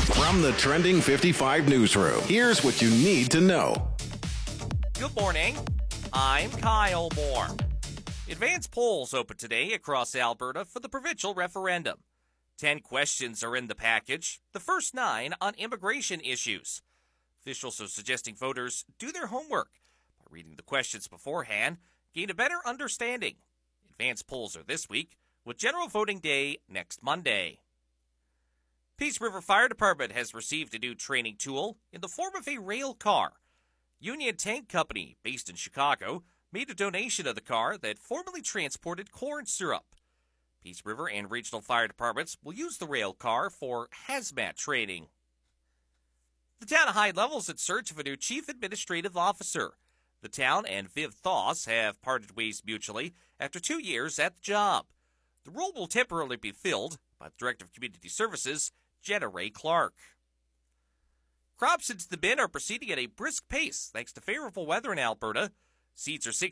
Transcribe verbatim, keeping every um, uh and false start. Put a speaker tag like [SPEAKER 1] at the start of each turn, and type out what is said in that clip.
[SPEAKER 1] From the Trending fifty-five newsroom, here's what you need to know.
[SPEAKER 2] Good morning. I'm Kyle Moore. Advance polls open today across Alberta for the provincial referendum. Ten questions are in the package, the first nine on immigration issues. Officials are suggesting voters do their homework by reading the questions beforehand, gain a better understanding. Advance polls are this week, with general voting day next Monday. Peace River Fire Department has received a new training tool in the form of a rail car. Union Tank Company, based in Chicago, made a donation of the car that formerly transported corn syrup. Peace River and regional fire departments will use the rail car for hazmat training. The town of High Level is in search of a new chief administrative officer. The town and Viv Thoss have parted ways mutually after two years at the job. The role will temporarily be filled by the Director of Community Services, Jenna Ray Clark. Crops into the bin are proceeding at a brisk pace thanks to favorable weather in Alberta. Seeds are sixty